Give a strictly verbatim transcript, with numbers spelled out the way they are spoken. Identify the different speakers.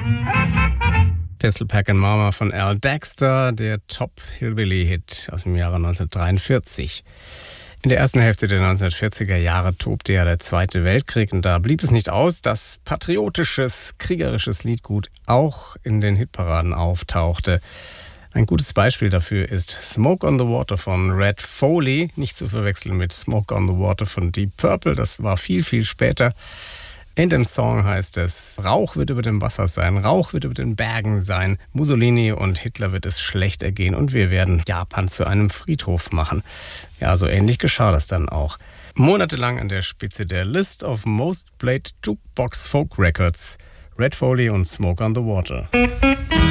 Speaker 1: Pistol Packin' Mama von Al Dexter, der Top-Hillbilly-Hit aus dem Jahre neunzehnhundertdreiundvierzig. In der ersten Hälfte der neunzehnhundertvierziger Jahre tobte ja der Zweite Weltkrieg und da blieb es nicht aus, dass patriotisches, kriegerisches Liedgut auch in den Hitparaden auftauchte. Ein gutes Beispiel dafür ist Smoke on the Water von Red Foley, nicht zu verwechseln mit Smoke on the Water von Deep Purple, das war viel, viel später. In dem Song heißt es, Rauch wird über dem Wasser sein, Rauch wird über den Bergen sein, Mussolini und Hitler wird es schlecht ergehen und wir werden Japan zu einem Friedhof machen. Ja, so ähnlich geschah das dann auch. Monatelang an der Spitze der List of Most Played Jukebox Folk Records, Red Foley und Smoke on the Water.